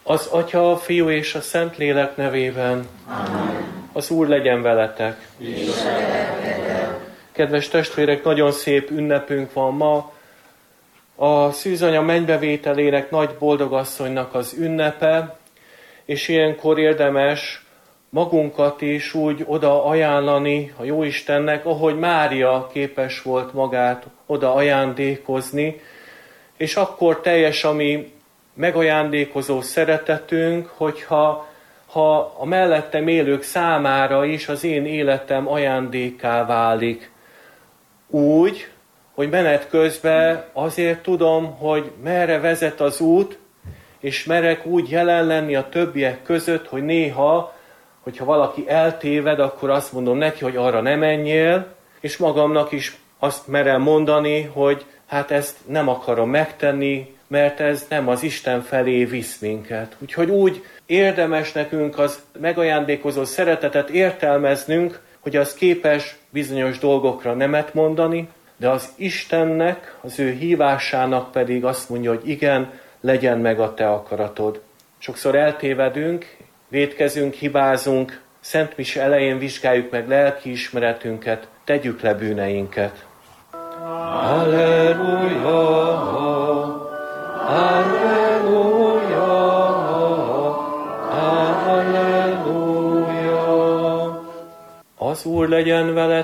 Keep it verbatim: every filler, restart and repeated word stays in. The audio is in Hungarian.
Az Atya, a Fiú és a Szentlélek nevében. Amen. Az Úr legyen veletek. Kedves testvérek, nagyon szép ünnepünk van ma. A szűzanya mennybevételének nagy boldogasszonynak az ünnepe, és ilyenkor érdemes magunkat is úgy oda ajánlani a Jóistennek, ahogy Mária képes volt magát oda ajándékozni, és akkor teljes a mi megajándékozó szeretetünk, hogyha ha a mellettem élők számára is az én életem ajándékká válik. Úgy, hogy menet közben azért tudom, hogy merre vezet az út, és merek úgy jelen lenni a többiek között, hogy néha, hogyha valaki eltéved, akkor azt mondom neki, hogy arra ne menjél, és magamnak is azt merem mondani, hogy hát ezt nem akarom megtenni, mert ez nem az Isten felé visz minket. Úgyhogy úgy érdemes nekünk az megajándékozó szeretetet értelmeznünk, hogy az képes bizonyos dolgokra nemet mondani, de az Istennek, az ő hívásának pedig azt mondja, hogy igen, legyen meg a te akaratod. Sokszor eltévedünk, vétkezünk, hibázunk, Szent Mise elején vizsgáljuk meg lelkiismeretünket, tegyük le bűneinket. Halleluja, halleluja, halleluja. Az Úr legyen veletek.